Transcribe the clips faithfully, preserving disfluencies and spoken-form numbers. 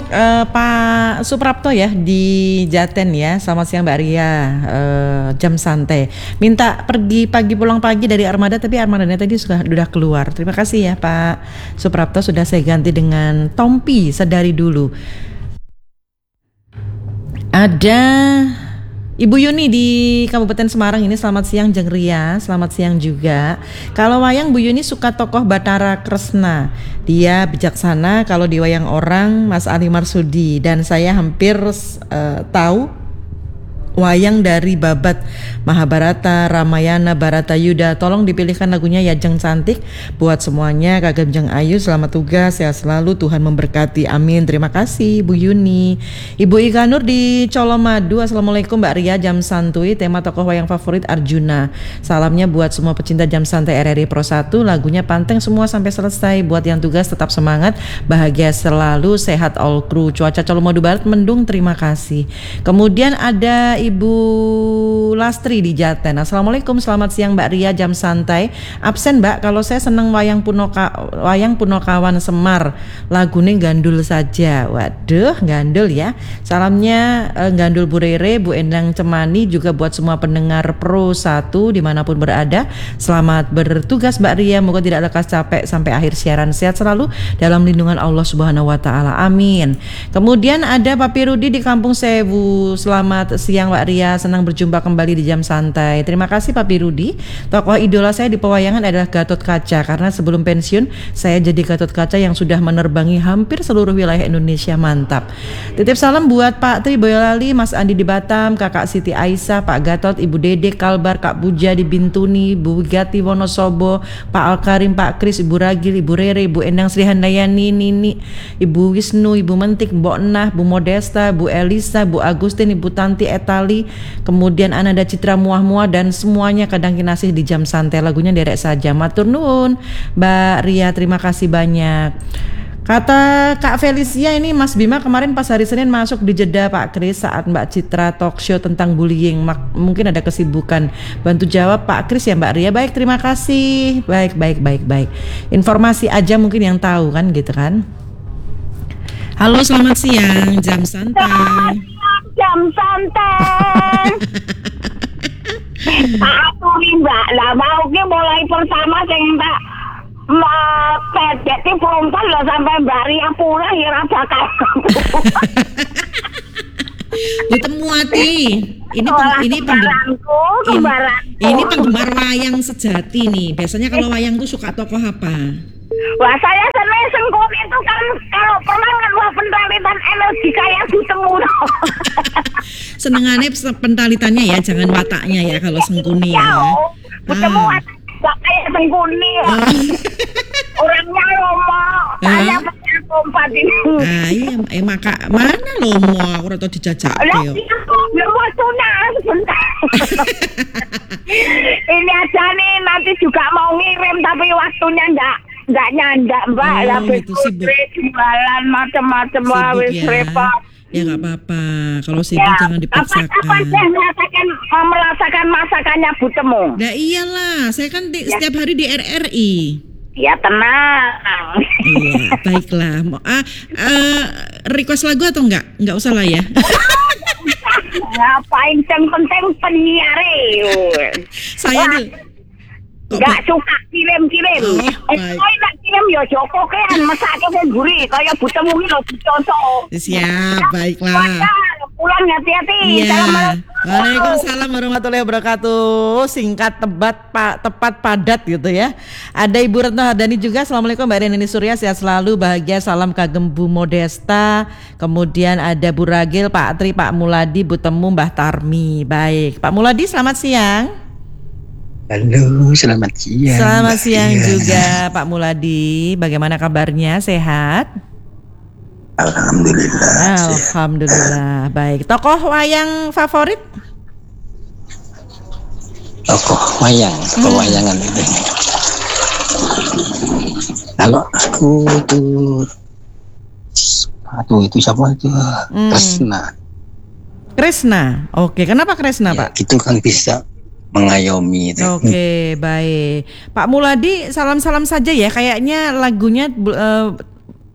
uh, Pak Suprapto ya di Jaten ya. Selamat siang Mbak Ria. Uh, jam santai. Minta pergi pagi pulang pagi dari Armada, tapi Armadanya tadi sudah sudah keluar. Terima kasih ya Pak Suprapto, sudah saya ganti dengan Tompi Sedari Dulu. Ada Ibu Yuni di Kabupaten Semarang ini, selamat siang Jeng Ria, selamat siang juga. Kalau wayang Bu Yuni suka tokoh Bathara Kresna, dia bijaksana. Kalau di wayang orang Mas Ali Marsudi, dan saya hampir uh, tahu wayang dari babat Mahabharata, Ramayana, Baratayuda. Tolong dipilihkan lagunya ya Jeng Cantik. Buat semuanya kagem Jeng Ayu, selamat tugas, sehat selalu, Tuhan memberkati, amin. Terima kasih Bu Yuni. Ibu Ika Nur di Colomadu, assalamualaikum Mbak Ria, jam santuy, tema tokoh wayang favorit Arjuna. Salamnya buat semua pecinta jam santai R R I Pro satu, lagunya panteng semua sampai selesai. Buat yang tugas tetap semangat, bahagia selalu, sehat all crew. Cuaca Colomadu Barat mendung, terima kasih. Kemudian ada Ibu Lastri di Jaten. Assalamualaikum, selamat siang Mbak Ria, jam santai. Absen Mbak, kalau saya seneng wayang Punoka, wayang Punokawan Semar, lagunya gandul saja. Waduh, gandul ya. Salamnya eh, gandul Bu Rere, Bu Endang Cemani, juga buat semua pendengar Pro satu dimanapun berada. Selamat bertugas Mbak Ria, moga tidak lekas capek sampai akhir siaran. Sehat selalu dalam lindungan Allah Subhanahu Wa Taala, amin. Kemudian ada Papi Rudi di Kampung Sewu. Selamat siang Mbak Ria, senang berjumpa kembali di jam santai. Terima kasih Pak Rudi. Tokoh idola saya di pewayangan adalah Gatot Kaca, karena sebelum pensiun saya jadi Gatot Kaca yang sudah menerbangi hampir seluruh wilayah Indonesia. Mantap. Titip salam buat Pak Tri Boyolali, Mas Andi di Batam, Kakak Siti Aisyah, Pak Gatot, Ibu Dede Kalbar, Kak Puja di Bintuni, Bu Gati Wonosobo, Pak Alkarim, Pak Kris, Ibu Ragil, Ibu Rere, Ibu Endang Sri Handayani, Nini, Ibu Wisnu, Ibu Mentik, Mbok Nah, Bu Modesta, Bu Elisa, Bu Agustin, Ibu Tanti Etali, kemudian Ananda Citra Muah-Muah, dan semuanya kadang kinasih di jam santai. Lagunya derek saja. Matur nuwun Mbak Ria, terima kasih banyak. Kata Kak Felicia ini, Mas Bima kemarin pas hari Senin masuk di jeda Pak Kris saat Mbak Citra talk show tentang bullying. Mak- mungkin ada kesibukan, bantu jawab Pak Kris ya Mbak Ria. Baik, terima kasih. Baik, baik, baik, baik. Informasi aja mungkin yang tahu kan gitu kan. Halo, selamat siang, jam santai. Jam santai. Aku nih Mbak, lah mau ki mulai pertama sing tak pedek ki frontal lah sampai Mbak Ria pulang ya ora bakal. Ditemu hati. Ini peng, ini penggemar ini, ini penggemar wayang sejati nih. Biasanya kalau wayang tuh suka tokoh apa? Wah, saya seneng Sengkun itu kan kalau pernah ngeluah pentalitan energi kayak ditemu. Senengannya pentalitannya ya, jangan wataknya ya kalau Sengkuni ya. Ketemu ah. Gak kayak Sengkuni. Ah. Orangnya lomo, saya ah. punya kompat ini. Ah iya, eh maka mana lomo aku rata dijajak yo. Lah waktunya sebentar. Ini aja nih, nanti juga mau ngirim tapi waktunya enggak enggak nyandak Mbak. Oh, lah itu sibuk. Jualan macam-macam wis ya. repot. Ya nggak apa-apa, kalau sibuk ya, jangan dipaksakan. Kapan saya merasakan merasakan masakannya Bu Temu? Nah iyalah, saya kan di, ya. Setiap hari di R R I. Ya tenang. Iya, baiklah. Ah, uh, request lagu atau enggak? Enggak usah lah ya. Ngapain yang penting penyiar. Saya dulu. Gak suka kirim-kirim. Oh, eh, kau nak kirim ya Joko kan masaknya kan gurih. Kaya buta mungkin lo dicontoh. Siap, baiklah. Pulang hati-hati. Iya. Waalaikumsalam warahmatullahi wabarakatuh. Singkat, tepat, pa, tepat, padat gitu ya. Ada Ibu Retno Hardani juga. Assalamualaikum Mbak Reni Surya, sehat selalu, bahagia, salam kagem Bu Modesta. Kemudian ada Bu Ragil, Pak Tri, Pak Muladi, Bu Temu, Mbah Tarmi. Baik, Pak Muladi selamat siang. Halo, selamat siang. Selamat siang ya. Juga Pak Muladi. Bagaimana kabarnya? Sehat? Alhamdulillah. Alhamdulillah. Sehat. Baik. Tokoh wayang favorit? Tokoh wayang, tokoh hmm. wayangan itu. Kalau aku tuh, aduh itu siapa itu? Hmm. Kresna. Kresna. Oke. Kenapa Kresna ya, Pak? Itu kan bisa mengayomi itu. Oke, baik. Pak Muladi, salam-salam saja ya. Kayaknya lagunya uh,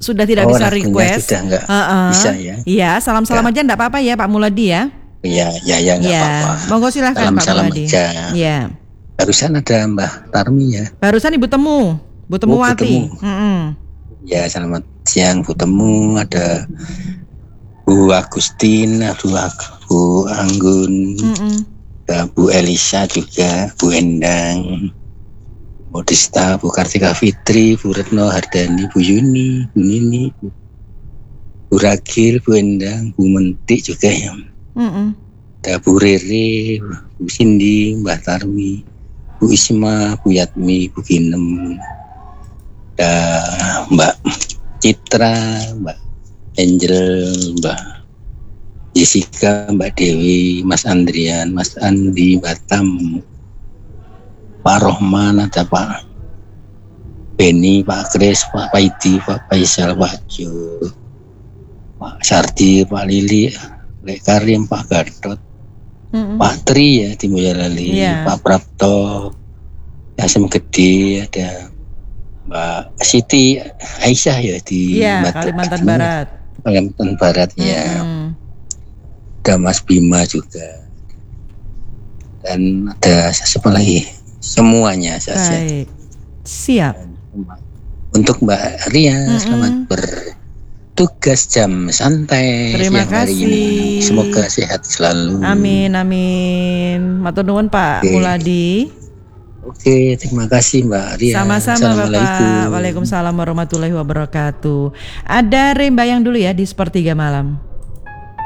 sudah tidak Oh, bisa lagunya request. sudah nggak Heeh. bisa ya? Iya, salam-salam Ya. aja enggak apa-apa ya Pak Muladi ya. Iya, ya, ya, nggak Iya, apa-apa. monggo silahkan Pak Salam-salam Muladi. aja. Iya. Barusan ada Mbah Tarmi ya. Barusan Ibu Temu, Bu Temu Oh, Bu Wati. Temu. Mm-mm. Ya, selamat siang Bu Temu. Ada Bu Agustin, Bu, Ag- Bu Anggun, Mm-mm. ada Bu Elisa juga, Bu Endang, Modista, Bu Kartika Fitri, Bu Retno Hardani, Bu Yuni, Bu Nini, Bu, Bu Ragil, Bu Endang, Bu Mentik juga ya. Mm-mm. Ada Bu Rere, Bu Cindy, Mbah Tarmi, Bu Isma, Bu Yatmi, Bu Ginem, ada Mbak Citra, Mbak Angel, Mbak Jessica, Mbak Dewi, Mas Andrian, Mas Andi, Batam, Pak Rohman, ada Pak Beni, Pak Kris, Pak Paidi, Pak Faisal, Pak Jo, Pak Sardi, Pak Lili, Lek Karim, Pak Gatot, Mm-mm. Pak Tri ya di Boyolali, Iya. Pak Prapto, Asem Gede, ada Mbak Siti Aisyah ya di Iya, Batu- Kalimantan Batu- Barat. Kalimantan Barat ya. Mm-mm. Ada Mas Bima juga. Dan ada siapa lagi? Semuanya saja. Baik. Siap. Untuk Mbak Ria, Mm-mm. selamat bertugas jam santai Terima siang hari kasih. ini. Semoga sehat selalu. Amin, amin. Matur nuwun Pak Oke. Muladi. Oke, terima kasih Mbak Ria. Sama-sama Assalamualaikum. Bapak. Waalaikumsalam warahmatullahi wabarakatuh. Ada Rembayang dulu ya di sepertiga malam.